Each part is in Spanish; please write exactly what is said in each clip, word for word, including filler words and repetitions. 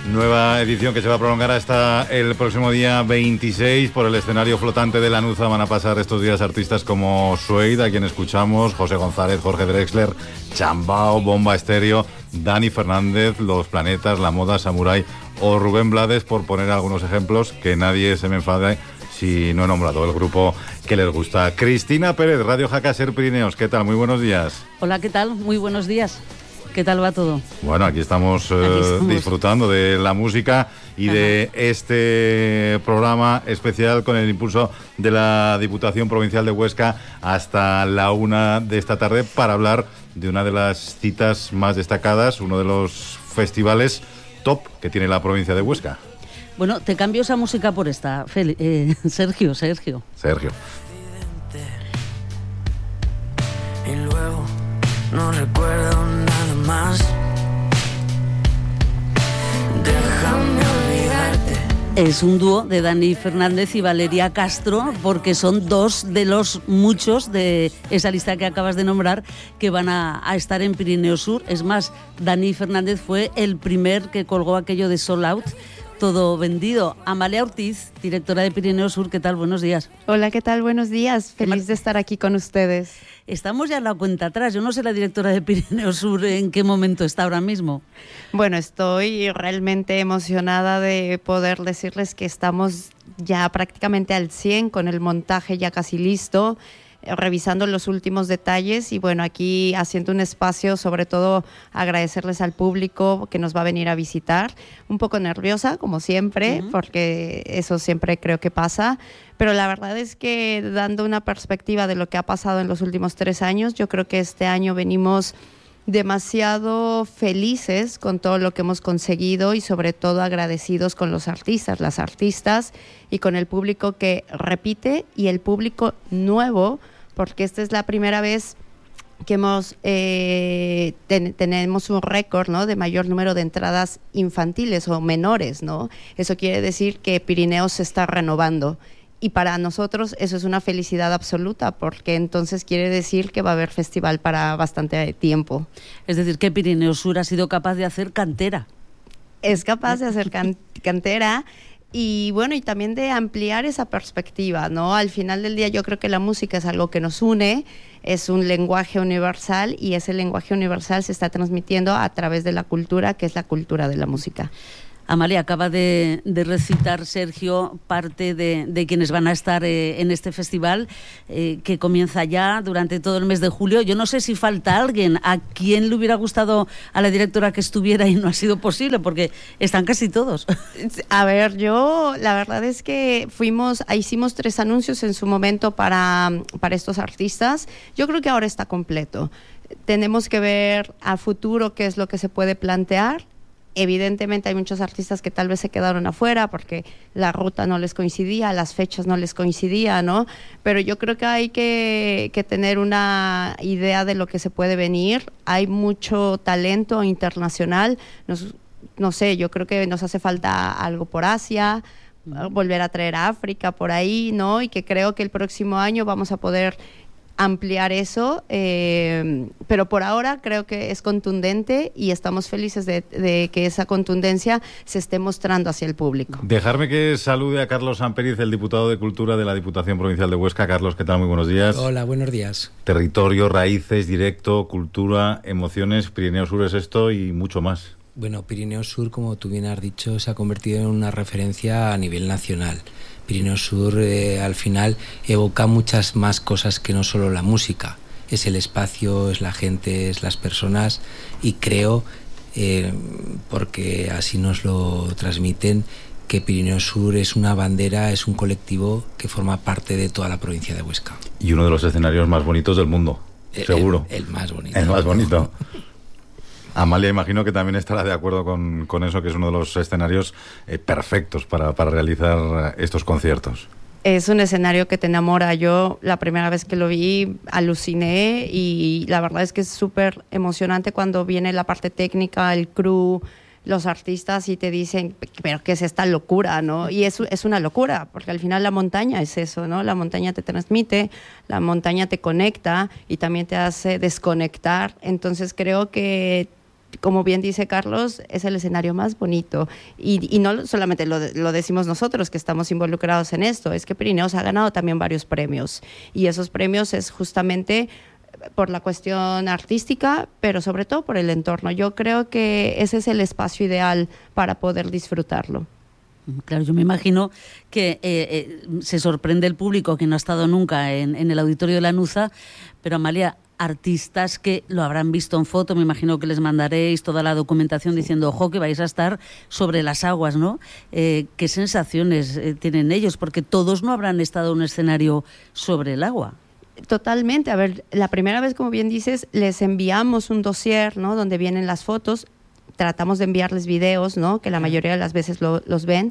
Nueva edición que se va a prolongar hasta el próximo día veintiséis. Por el escenario flotante de Lanuza van a pasar estos días artistas como Suede, a quien escuchamos, José González, Jorge Drexler, Chambao, Bomba Estéreo, Dani Fernández, Los Planetas, La Moda, Samurai o Rubén Blades, por poner algunos ejemplos, que nadie se me enfade si no he nombrado el grupo que les gusta. Cristina Pérez, Radio Jaca Ser Pirineos, ¿qué tal? Muy buenos días. Hola, ¿qué tal? Muy buenos días. ¿Qué tal va todo? Bueno, aquí estamos, eh, aquí estamos disfrutando de la música y Ajá. de este programa especial con el impulso de la Diputación Provincial de Huesca hasta la una de esta tarde para hablar de una de las citas más destacadas, uno de los festivales top que tiene la provincia de Huesca. Bueno, te cambio esa música por esta, Fel- eh, Sergio, Sergio. Sergio. Y luego no recuerdo nada más. Déjame olvidarte. Es un dúo de Dani Fernández y Valeria Castro, porque son dos de los muchos de esa lista que acabas de nombrar que van a, a estar en Pirineo Sur. Es más, Dani Fernández fue el primer que colgó aquello de Sold Out, todo vendido. Amalia Ortiz, directora de Pirineo Sur, ¿qué tal? Buenos días. Hola, ¿qué tal? Buenos días. Feliz de estar aquí con ustedes. Estamos ya en la cuenta atrás. Yo no sé la directora de Pirineo Sur en qué momento está ahora mismo. Bueno, estoy realmente emocionada de poder decirles que estamos ya prácticamente al cien con el montaje ya casi listo, revisando los últimos detalles y bueno, aquí haciendo un espacio, sobre todo agradecerles al público que nos va a venir a visitar. Un poco nerviosa, como siempre, uh-huh. porque eso siempre creo que pasa, pero la verdad es que dando una perspectiva de lo que ha pasado en los últimos tres años, yo creo que este año venimos demasiado felices con todo lo que hemos conseguido y sobre todo agradecidos con los artistas, las artistas y con el público que repite y el público nuevo, porque esta es la primera vez que hemos eh, ten, tenemos un récord, ¿no?, de mayor número de entradas infantiles o menores, ¿no? Eso quiere decir que Pirineos se está renovando. Y para nosotros eso es una felicidad absoluta, porque entonces quiere decir que va a haber festival para bastante tiempo. Es decir, que Pirineo Sur ha sido capaz de hacer cantera. Es capaz de hacer can- cantera y bueno, y también de ampliar esa perspectiva, ¿no? Al final del día yo creo que la música es algo que nos une, es un lenguaje universal y ese lenguaje universal se está transmitiendo a través de la cultura, que es la cultura de la música. Amalia, acaba de, de recitar Sergio parte de, de quienes van a estar eh, en este festival eh, que comienza ya durante todo el mes de julio. Yo no sé si falta alguien a quien le hubiera gustado a la directora que estuviera y no ha sido posible, porque están casi todos. A ver, yo la verdad es que fuimos, hicimos tres anuncios en su momento para, para estos artistas. Yo creo que ahora está completo. Tenemos que ver a futuro qué es lo que se puede plantear. Evidentemente hay muchos artistas que tal vez se quedaron afuera porque la ruta no les coincidía, las fechas no les coincidían, ¿no? Pero yo creo que hay que, que tener una idea de lo que se puede venir. Hay mucho talento internacional. Nos, no sé, yo creo que nos hace falta algo por Asia, volver a traer a África por ahí, ¿no? Y que creo que el próximo año vamos a poder ampliar eso, eh, pero por ahora creo que es contundente y estamos felices de, de que esa contundencia se esté mostrando hacia el público. Dejarme que salude a Carlos Samperiz, el diputado de Cultura de la Diputación Provincial de Huesca. Carlos, ¿qué tal? Muy buenos días. Hola, buenos días. Territorio, raíces, directo, cultura, emociones, Pirineo Sur es esto y mucho más. Bueno, Pirineo Sur, como tú bien has dicho, se ha convertido en una referencia a nivel nacional. Pirineo Sur eh, al final evoca muchas más cosas que no solo la música. Es el espacio, es la gente, es las personas y creo, eh, porque así nos lo transmiten, que Pirineo Sur es una bandera, es un colectivo que forma parte de toda la provincia de Huesca. Y uno de los escenarios más bonitos del mundo, el, seguro. El, el más bonito. El más bonito. Amalia, imagino que también estará de acuerdo con, con eso, que es uno de los escenarios eh, perfectos para, para realizar estos conciertos. Es un escenario que te enamora. Yo la primera vez que lo vi aluciné y la verdad es que es súper emocionante cuando viene la parte técnica, el crew, los artistas y te dicen, pero ¿qué es esta locura?, ¿no? Y es, es una locura, porque al final la montaña es eso, ¿no? La montaña te transmite, la montaña te conecta y también te hace desconectar. Entonces creo que como bien dice Carlos, es el escenario más bonito. Y, y no solamente lo, lo decimos nosotros que estamos involucrados en esto, es que Pirineos ha ganado también varios premios. Y esos premios es justamente por la cuestión artística, pero sobre todo por el entorno. Yo creo que ese es el espacio ideal para poder disfrutarlo. Claro, yo me imagino que eh, eh, se sorprende el público que no ha estado nunca en, en el auditorio de Lanuza, pero Amalia, artistas que lo habrán visto en foto, me imagino que les mandaréis toda la documentación diciendo, ojo, que vais a estar sobre las aguas, ¿no? Eh, ¿Qué sensaciones eh, tienen ellos? Porque todos no habrán estado en un escenario sobre el agua. Totalmente. A ver, la primera vez, como bien dices, les enviamos un dossier, ¿no? Donde vienen las fotos, tratamos de enviarles videos, ¿no? Que la mayoría de las veces lo, los ven,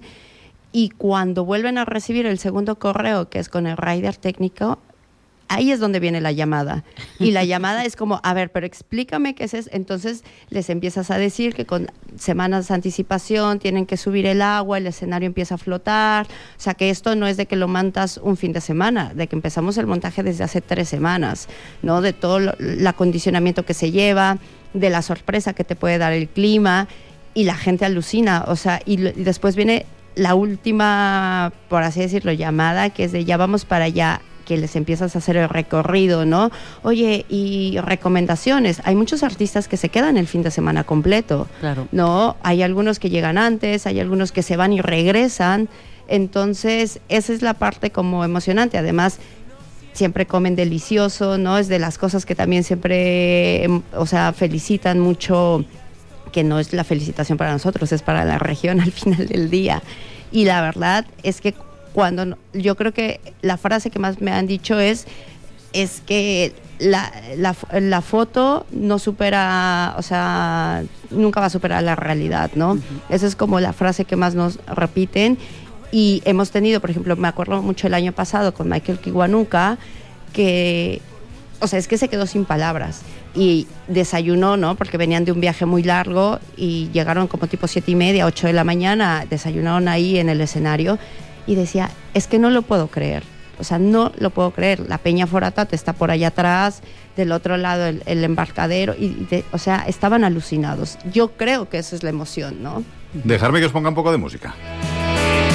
y cuando vuelven a recibir el segundo correo, que es con el rider técnico, ahí es donde viene la llamada. Y la llamada es como, a ver, pero explícame qué es eso. Entonces les empiezas a decir que con semanas de anticipación tienen que subir el agua, el escenario empieza a flotar. O sea, que esto no es de que lo montas un fin de semana, de que empezamos el montaje desde hace tres semanas, ¿no? De todo lo, el acondicionamiento que se lleva, de la sorpresa que te puede dar el clima, y la gente alucina. O sea, y, y después viene la última, por así decirlo, llamada, que es de ya vamos para allá, que les empiezas a hacer el recorrido, ¿no? Oye, y recomendaciones. Hay muchos artistas que se quedan el fin de semana completo, claro, ¿no? Hay algunos que llegan antes, hay algunos que se van y regresan. Entonces, esa es la parte como emocionante. Además, siempre comen delicioso, ¿no? Es de las cosas que también siempre, o sea, felicitan mucho, que no es la felicitación para nosotros, es para la región al final del día. Y la verdad es que cuando yo creo que la frase que más me han dicho es es que la, la, la foto no supera, o sea, nunca va a superar la realidad, ¿no? Uh-huh. Esa es como la frase que más nos repiten. Y hemos tenido, por ejemplo, me acuerdo mucho el año pasado con Michael Kiwanuka, que, o sea, es que se quedó sin palabras. Y desayunó, ¿no? Porque venían de un viaje muy largo y llegaron como tipo siete y media, ocho de la mañana, desayunaron ahí en el escenario. Y decía, es que no lo puedo creer, o sea, no lo puedo creer. La Peña Foratate está por allá atrás, del otro lado el, el embarcadero, y de, o sea, estaban alucinados. Yo creo que eso es la emoción, ¿no? Dejarme que os ponga un poco de música.